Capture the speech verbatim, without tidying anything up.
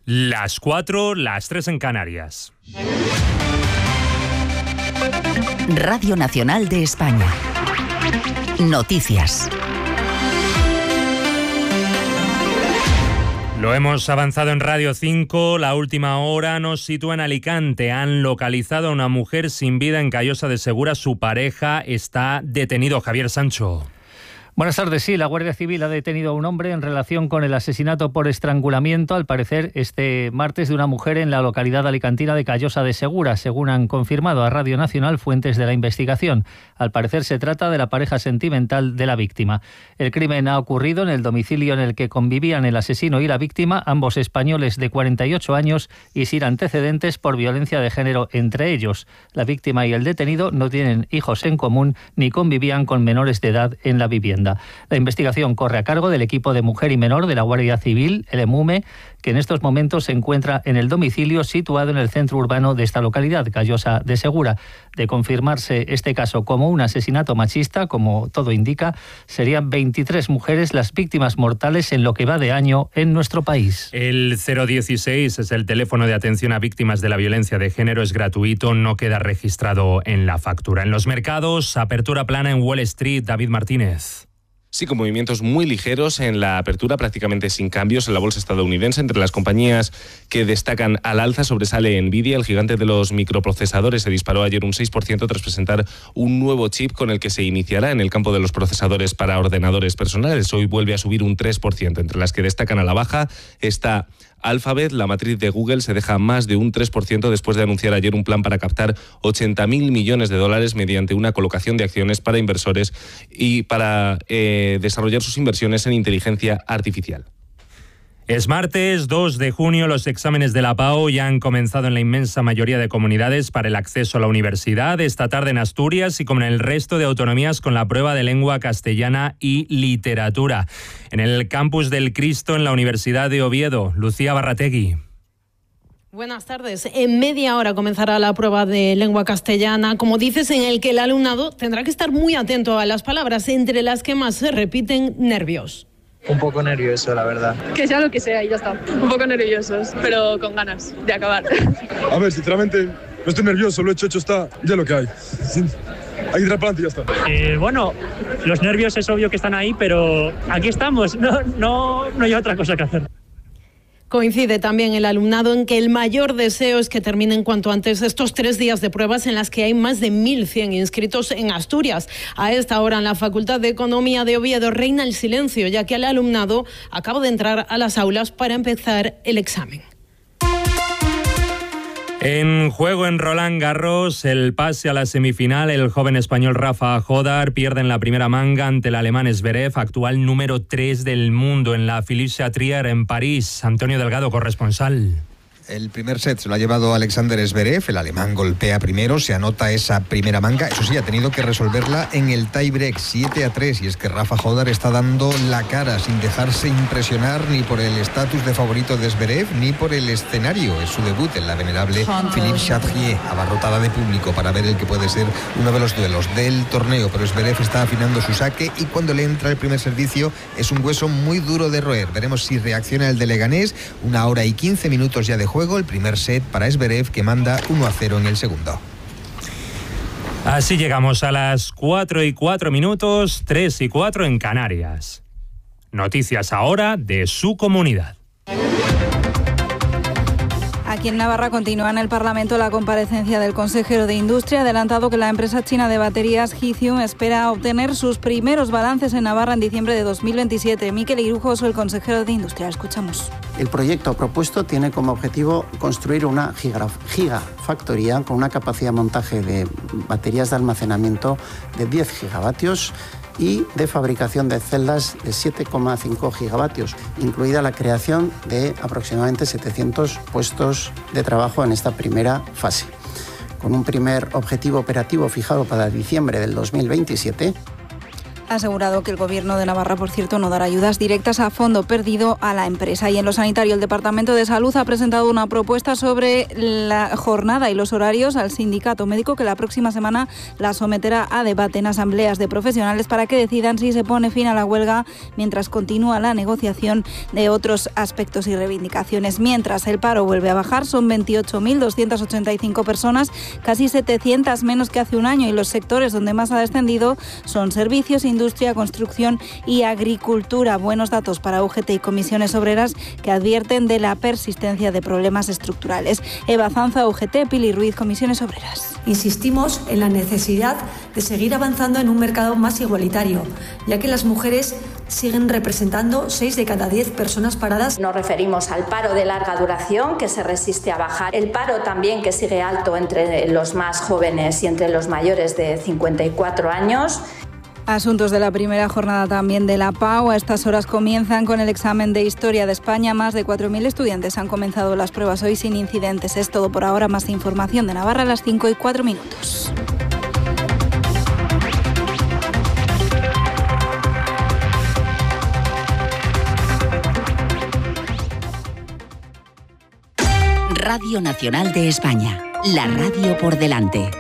Las cuatro, las tres en Canarias. Radio Nacional de España. Noticias. Lo hemos avanzado en Radio cinco. La última hora nos sitúa en Alicante. Han localizado a una mujer sin vida en Callosa de Segura. Su pareja está detenido. Javier Sancho. Buenas tardes. Sí, la Guardia Civil ha detenido a un hombre en relación con el asesinato por estrangulamiento, al parecer este martes, de una mujer en la localidad alicantina de Callosa de Segura, según han confirmado a Radio Nacional fuentes de la investigación. Al parecer se trata de la pareja sentimental de la víctima. El crimen ha ocurrido en el domicilio en el que convivían el asesino y la víctima, ambos españoles de cuarenta y ocho años y sin antecedentes por violencia de género entre ellos. La víctima y el detenido no tienen hijos en común ni convivían con menores de edad en la vivienda. La investigación corre a cargo del equipo de mujer y menor de la Guardia Civil, el EMUME, que en estos momentos se encuentra en el domicilio situado en el centro urbano de esta localidad, Callosa de Segura. De confirmarse este caso como un asesinato machista, como todo indica, serían veintitrés mujeres las víctimas mortales en lo que va de año en nuestro país. El cero dieciséis es el teléfono de atención a víctimas de la violencia de género, es gratuito, no queda registrado en la factura. En los mercados, apertura plana en Wall Street. David Martínez. Sí, con movimientos muy ligeros en la apertura, prácticamente sin cambios en la bolsa estadounidense. Entre las compañías que destacan al alza sobresale Nvidia, el gigante de los microprocesadores. Se disparó ayer un seis por ciento tras presentar un nuevo chip con el que se iniciará en el campo de los procesadores para ordenadores personales. Hoy vuelve a subir un tres por ciento. Entre las que destacan a la baja está Alphabet. La matriz de Google se deja más de un tres por ciento después de anunciar ayer un plan para captar ochenta mil millones de dólares mediante una colocación de acciones para inversores y para eh, desarrollar sus inversiones en inteligencia artificial. Es martes dos de junio, los exámenes de la PAO ya han comenzado en la inmensa mayoría de comunidades para el acceso a la universidad. Esta tarde en Asturias y como en el resto de autonomías con la prueba de lengua castellana y literatura. En el campus del Cristo en la Universidad de Oviedo, Lucía Barrategui. Buenas tardes. En media hora comenzará la prueba de lengua castellana, como dices, en el que el alumnado tendrá que estar muy atento a las palabras, entre las que más se repiten: nervios. Un poco nervioso, la verdad. Que sea lo que sea y ya está. Un poco nerviosos, pero con ganas de acabar. A ver, sinceramente, no estoy nervioso, lo hecho, hecho está, ya lo que hay. Hay que tirar para adelante y ya está. Eh, bueno, los nervios es obvio que están ahí, pero aquí estamos, no, no, no hay otra cosa que hacer. Coincide también el alumnado en que el mayor deseo es que terminen cuanto antes estos tres días de pruebas en las que hay más de mil cien inscritos en Asturias. A esta hora en la Facultad de Economía de Oviedo reina el silencio, ya que el alumnado acaba de entrar a las aulas para empezar el examen. En juego en Roland Garros, el pase a la semifinal, el joven español Rafa Jodar pierde en la primera manga ante el alemán Zverev, actual número tres del mundo en la Philippe Chatrier en París. Antonio Delgado, corresponsal. El primer set se lo ha llevado Alexander Zverev, el alemán golpea primero, se anota esa primera manga, eso sí, ha tenido que resolverla en el tiebreak siete a tres, y es que Rafa Jodar está dando la cara sin dejarse impresionar ni por el estatus de favorito de Zverev ni por el escenario. Es su debut en la venerable Philippe Chatrier, abarrotada de público para ver el que puede ser uno de los duelos del torneo, pero Zverev está afinando su saque y cuando le entra el primer servicio es un hueso muy duro de roer. Veremos si reacciona el de Leganés. Una hora y quince minutos ya de juego. El primer set para Zverev, que manda uno a cero en el segundo. Así llegamos a las cuatro y cuatro minutos, tres y cuatro en Canarias. Noticias ahora de su comunidad. Aquí en Navarra continúa en el Parlamento la comparecencia del consejero de Industria. Ha adelantado que la empresa china de baterías Lithium espera obtener sus primeros balances en Navarra en diciembre de dos mil veintisiete. Miquel Irujo, el consejero de Industria. Escuchamos. El proyecto propuesto tiene como objetivo construir una gigafactoría con una capacidad de montaje de baterías de almacenamiento de diez gigavatios y de fabricación de celdas de siete coma cinco gigavatios, incluida la creación de aproximadamente setecientos puestos de trabajo en esta primera fase. Con un primer objetivo operativo fijado para diciembre del dos mil veintisiete, Ha asegurado que el Gobierno de Navarra, por cierto, no dará ayudas directas a fondo perdido a la empresa. Y en lo sanitario, el Departamento de Salud ha presentado una propuesta sobre la jornada y los horarios al sindicato médico, que la próxima semana la someterá a debate en asambleas de profesionales para que decidan si se pone fin a la huelga mientras continúa la negociación de otros aspectos y reivindicaciones. Mientras el paro vuelve a bajar, son veintiocho mil doscientas ochenta y cinco personas, casi setecientas menos que hace un año, y los sectores donde más ha descendido son servicios, industria, construcción y agricultura. Buenos datos para U G T y comisiones obreras, que advierten de la persistencia de problemas estructurales. Eva Zanza, U G T, Pili Ruiz, comisiones obreras. Insistimos en la necesidad de seguir avanzando en un mercado más igualitario, ya que las mujeres siguen representando seis de cada diez personas paradas. Nos referimos al paro de larga duración, que se resiste a bajar, el paro también que sigue alto entre los más jóvenes y entre los mayores de cincuenta y cuatro años. Asuntos de la primera jornada también de la PAU. A estas horas comienzan con el examen de Historia de España. Más de cuatro mil estudiantes han comenzado las pruebas hoy sin incidentes. Es todo por ahora. Más información de Navarra a las cinco y cuatro minutos. Radio Nacional de España. La radio por delante.